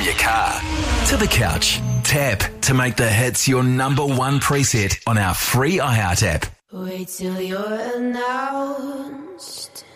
your car, to the couch. Tap to make the hits your number one preset on our free iHeart app. Wait till you're announced.